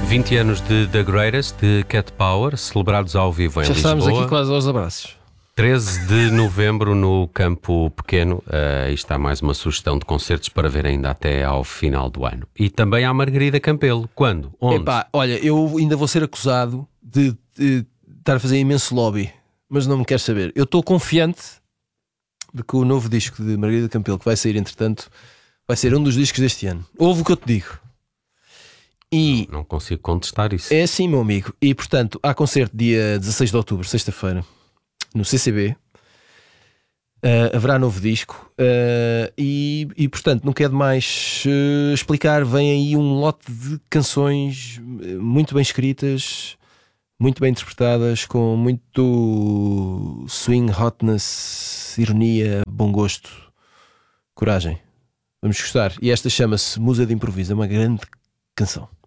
20 anos de The Greatest, de Cat Power, celebrados ao vivo em Já Lisboa. estamos aqui quase aos abraços. 13 de novembro no Campo Pequeno. Aí está mais uma sugestão de concertos para ver ainda até ao final do ano. E também há Margarida Campelo. Quando? Onde? Epá, olha, eu ainda vou ser acusado de estar a fazer imenso lobby, mas não me quero saber. Eu estou confiante de que o novo disco de Margarida Campelo, que vai sair entretanto, vai ser um dos discos deste ano. Ouve o que eu te digo. E Não consigo contestar isso. é assim, meu amigo. E portanto, há concerto dia 16 de outubro, sexta-feira, no CCB. Haverá novo disco. E portanto, não quero mais explicar. Vem aí um lote de canções muito bem escritas, muito bem interpretadas, com muito swing, hotness, ironia, bom gosto, coragem. Vamos gostar. E esta chama-se Musa de Improviso. É uma grande canção.